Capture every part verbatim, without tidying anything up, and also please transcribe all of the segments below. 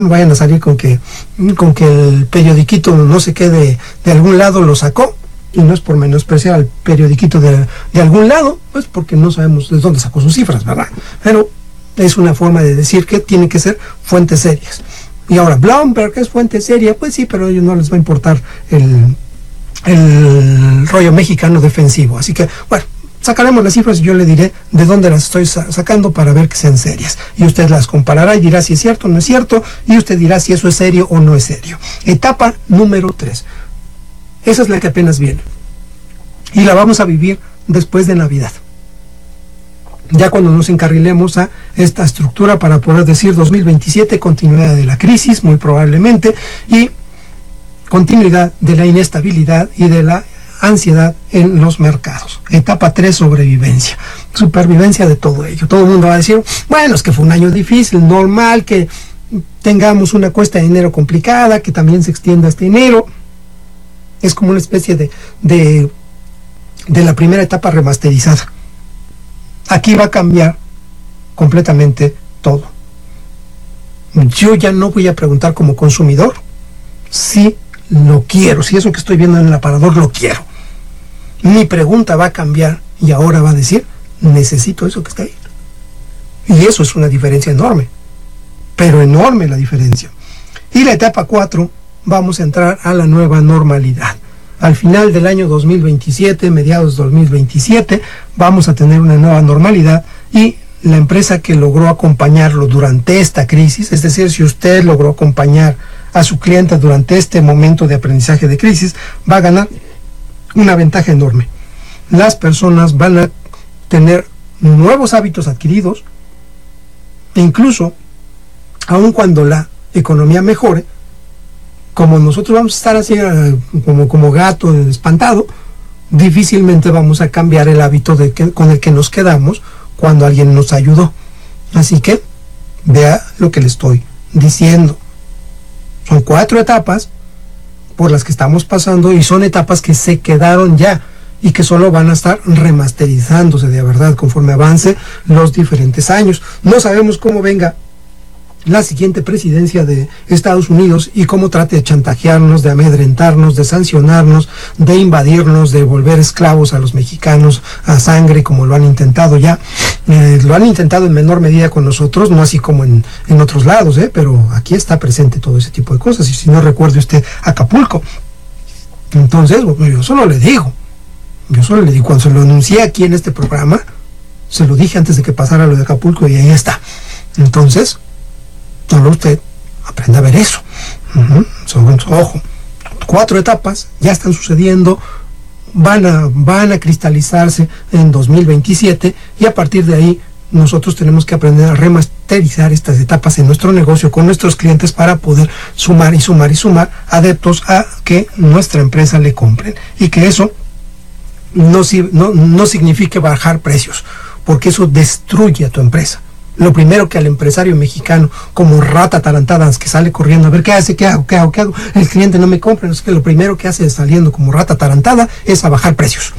No vayan a salir con que, con que el periodiquito no sé qué de, de algún lado lo sacó, y no es por menospreciar al periodiquito de, de algún lado, pues porque no sabemos de dónde sacó sus cifras, ¿verdad? Pero es una forma de decir que tienen que ser fuentes serias. Y ahora, Bloomberg es fuente seria, pues sí, pero a ellos no les va a importar el, el rollo mexicano defensivo. Así que, bueno, sacaremos las cifras y yo le diré de dónde las estoy sacando para ver que sean serias. Y usted las comparará y dirá si es cierto o no es cierto, y usted dirá si eso es serio o no es serio. Etapa número tres. Esa es la que apenas viene. Y la vamos a vivir después de Navidad. Ya cuando nos encarrilemos a esta estructura para poder decir dos mil veintisiete, continuidad de la crisis, muy probablemente, y continuidad de la inestabilidad y de la ansiedad en los mercados. Etapa tres, sobrevivencia, supervivencia de todo ello. Todo el mundo va a decir, bueno, es que fue un año difícil, normal que tengamos una cuesta de enero complicada, que también se extienda este enero. Es como una especie de, de, de la primera etapa remasterizada. Aquí va a cambiar completamente todo. Yo ya no voy a preguntar como consumidor si lo quiero, si eso que estoy viendo en el aparador lo quiero. Mi pregunta va a cambiar y ahora va a decir, necesito eso que está ahí. Y eso es una diferencia enorme, pero enorme la diferencia. Y la etapa cuatro, vamos a entrar a la nueva normalidad. Al final del año dos mil veintisiete, mediados de dos mil veintisiete, vamos a tener una nueva normalidad, y la empresa que logró acompañarlo durante esta crisis, es decir, si usted logró acompañar a su cliente durante este momento de aprendizaje de crisis, va a ganar una ventaja enorme. Las personas van a tener nuevos hábitos adquiridos, e incluso, aun cuando la economía mejore, como nosotros vamos a estar así como, como gato espantado, difícilmente vamos a cambiar el hábito de que, con el que nos quedamos cuando alguien nos ayudó. Así que vea lo que le estoy diciendo. Son cuatro etapas por las que estamos pasando, y son etapas que se quedaron ya y que solo van a estar remasterizándose de verdad conforme avance los diferentes años. No sabemos cómo venga la siguiente presidencia de Estados Unidos y cómo trate de chantajearnos, de amedrentarnos, de sancionarnos, de invadirnos, de volver esclavos a los mexicanos a sangre, como lo han intentado ya. Eh, lo han intentado en menor medida con nosotros, no así como en, en otros lados, eh, pero aquí está presente todo ese tipo de cosas. Y si no, recuerde usted Acapulco. Entonces, bueno, yo solo le digo, yo solo le digo, cuando se lo anuncié aquí en este programa, se lo dije antes de que pasara lo de Acapulco, y ahí está. Entonces, solo usted aprenda a ver eso. Uh-huh. Son, ojo, cuatro etapas ya están sucediendo, van a, van a cristalizarse en dos mil veintisiete, y a partir de ahí nosotros tenemos que aprender a remasterizar estas etapas en nuestro negocio con nuestros clientes para poder sumar y sumar y sumar adeptos a que nuestra empresa le compren, y que eso no, no, no signifique bajar precios, porque eso destruye a tu empresa. Lo primero que al empresario mexicano, como rata atarantada que sale corriendo a ver qué hace, qué hago, qué hago, qué hago, el cliente no me compra, no es que lo primero que hace saliendo como rata atarantada es a bajar precios.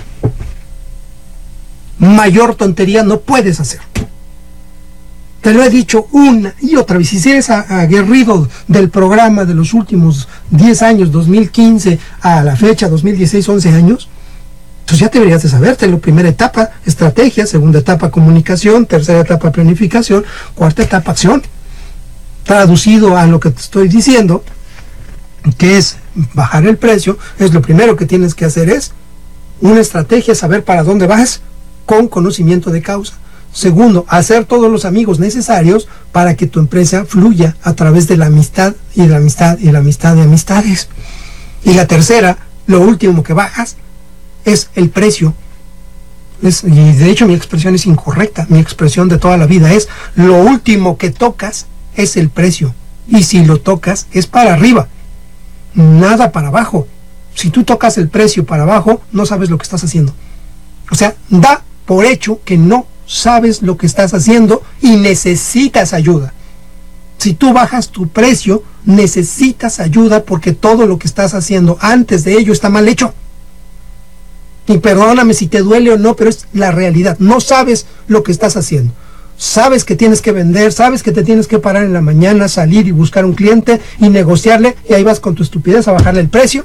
Mayor tontería no puedes hacer. Te lo he dicho una y otra vez. Si eres aguerrido del programa de los últimos diez años, dos mil quince a la fecha, dos mil dieciséis, once años, entonces ya deberías de sabértelo. Primera etapa, estrategia. Segunda etapa, comunicación. Tercera etapa, planificación. Cuarta etapa, acción. Traducido a lo que te estoy diciendo, que es bajar el precio, es lo primero que tienes que hacer, es una estrategia, saber para dónde vas con conocimiento de causa. Segundo, hacer todos los amigos necesarios para que tu empresa fluya a través de la amistad y de la amistad y de la amistad de amistades. Y la tercera, lo último que bajas, es el precio. Es, y de hecho mi expresión es incorrecta. Mi expresión de toda la vida es: lo último que tocas es el precio, y si lo tocas es para arriba, nada para abajo. Si tú tocas el precio para abajo, no sabes lo que estás haciendo. O sea, da por hecho que no sabes lo que estás haciendo y necesitas ayuda. Si tú bajas tu precio, necesitas ayuda, porque todo lo que estás haciendo antes de ello está mal hecho. Y perdóname si te duele o no, pero es la realidad. No sabes lo que estás haciendo. sabes que tienes que vender, sabes que te tienes que parar en la mañana, salir y buscar un cliente y negociarle, y ahí vas con tu estupidez a bajarle el precio.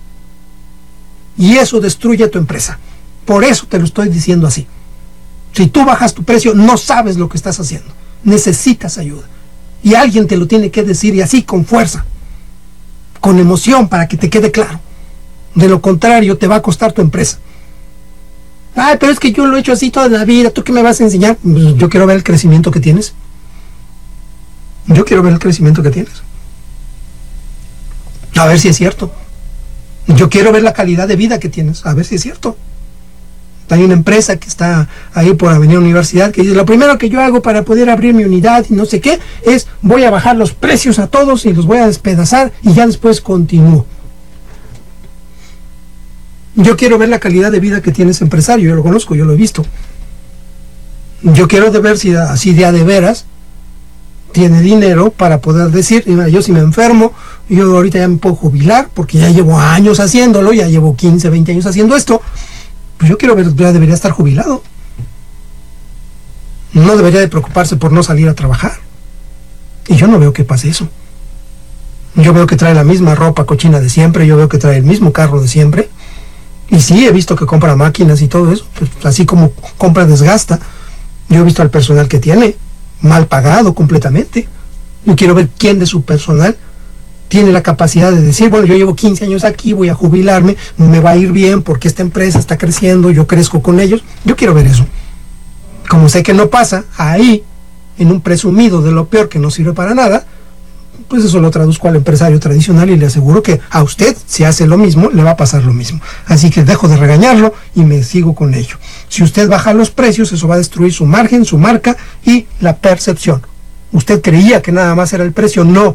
Y eso destruye tu empresa. Por eso te lo estoy diciendo así. Si tú bajas tu precio, no sabes lo que estás haciendo. Necesitas ayuda. Y alguien te lo tiene que decir, y así con fuerza, con emoción, para que te quede claro. De lo contrario, te va a costar tu empresa. Ay, pero es que yo lo he hecho así toda la vida, ¿tú qué me vas a enseñar? Pues yo quiero ver el crecimiento que tienes. Yo quiero ver el crecimiento que tienes. A ver si es cierto. Yo quiero ver la calidad de vida que tienes, a ver si es cierto. Hay una empresa que está ahí por Avenida Universidad que dice, lo primero que yo hago para poder abrir mi unidad y no sé qué, es voy a bajar los precios a todos y los voy a despedazar y ya después continúo. Yo quiero ver la calidad de vida que tiene ese empresario, yo lo conozco, yo lo he visto. Yo quiero de ver si así de a de veras tiene dinero para poder decir, mira, yo si me enfermo, yo ahorita ya me puedo jubilar, porque ya llevo años haciéndolo, ya llevo quince, veinte años haciendo esto, pues yo quiero ver, ya debería estar jubilado. No debería de preocuparse por no salir a trabajar. Y yo no veo que pase eso. Yo veo que trae la misma ropa cochina de siempre, yo veo que trae el mismo carro de siempre. Y sí, he visto que compra máquinas y todo eso, pues así como compra, desgasta. Yo he visto al personal que tiene, mal pagado completamente. Yo quiero ver quién de su personal tiene la capacidad de decir, bueno, yo llevo quince años aquí, voy a jubilarme, me va a ir bien porque esta empresa está creciendo, yo crezco con ellos. Yo quiero ver eso. Como sé que no pasa, ahí, en un presumido de lo peor que no sirve para nada, pues eso lo traduzco al empresario tradicional y le aseguro que a usted, si hace lo mismo, le va a pasar lo mismo. Así que dejo de regañarlo y me sigo con ello. Si usted baja los precios, eso va a destruir su margen, su marca y la percepción. Usted creía que nada más era el precio, no.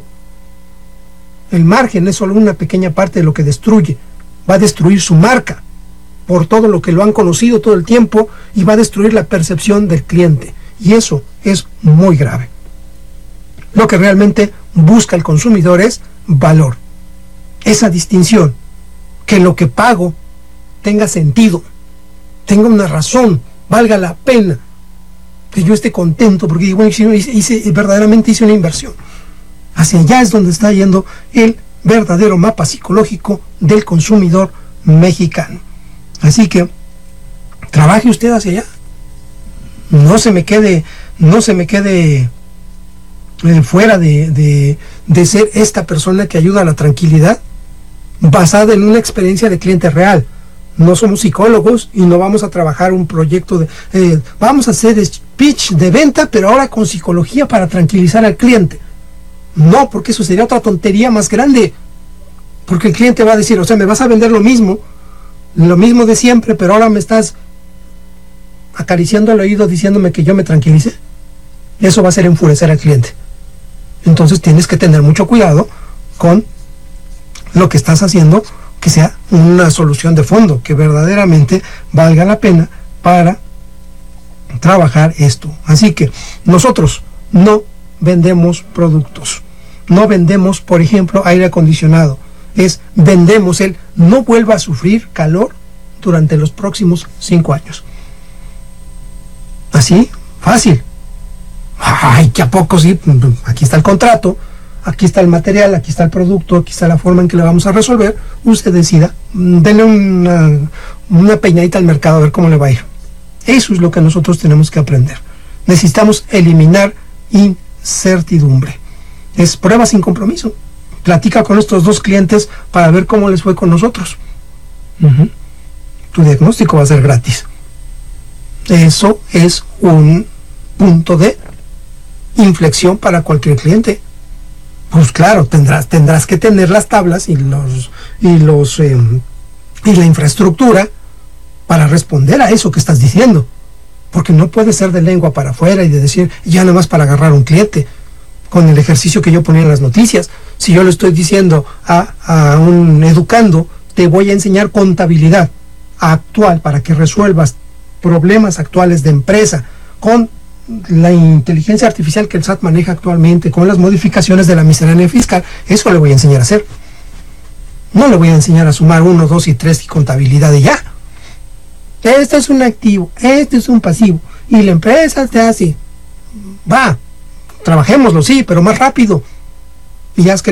El margen es solo una pequeña parte de lo que destruye. Va a destruir su marca por todo lo que lo han conocido todo el tiempo y va a destruir la percepción del cliente. Y eso es muy grave. Lo que realmente busca el consumidor es valor. Esa distinción, que lo que pago tenga sentido, tenga una razón, valga la pena, que yo esté contento porque bueno, hice, hice, verdaderamente hice una inversión. Hacia allá es donde está yendo el verdadero mapa psicológico del consumidor mexicano. Así que trabaje usted hacia allá. No se me quede, no se me quede eh, fuera de, de, de ser esta persona que ayuda a la tranquilidad basada en una experiencia de cliente real. No somos psicólogos y no vamos a trabajar un proyecto de... Eh, vamos a hacer speech de venta, pero ahora con psicología para tranquilizar al cliente. No, porque eso sería otra tontería más grande. Porque el cliente va a decir, o sea, me vas a vender lo mismo, lo mismo de siempre, pero ahora me estás acariciando el oído diciéndome que yo me tranquilice. Eso va a hacer enfurecer al cliente. Entonces tienes que tener mucho cuidado con lo que estás haciendo, que sea una solución de fondo, que verdaderamente valga la pena para trabajar esto. Así que nosotros no vendemos productos, no vendemos, por ejemplo, aire acondicionado, es vendemos el no vuelva a sufrir calor durante los próximos cinco años. Así, fácil. Ay, que a poco sí, aquí está el contrato, aquí está el material, aquí está el producto, aquí está la forma en que le vamos a resolver. Usted decida, denle una, una peinadita al mercado a ver cómo le va a ir. Eso es lo que nosotros tenemos que aprender. Necesitamos eliminar incertidumbre. Es prueba sin compromiso. Platica con estos dos clientes para ver cómo les fue con nosotros. Uh-huh. Tu diagnóstico va a ser gratis. Eso es un punto de inflexión para cualquier cliente. Pues claro, tendrás, tendrás que tener las tablas y los y los eh, y la infraestructura para responder a eso que estás diciendo. Porque no puede ser de lengua para afuera y de decir ya nada más para agarrar un cliente. Con el ejercicio que yo ponía en las noticias, si yo le estoy diciendo a, a un educando, te voy a enseñar contabilidad actual para que resuelvas problemas actuales de empresa con la inteligencia artificial que el S A T maneja actualmente, con las modificaciones de la miscelánea fiscal, eso le voy a enseñar a hacer. No le voy a enseñar a sumar uno, dos y tres y contabilidad y ya. Este es un activo, este es un pasivo y la empresa te hace. va, trabajémoslo, sí, pero más rápido. Y ya es que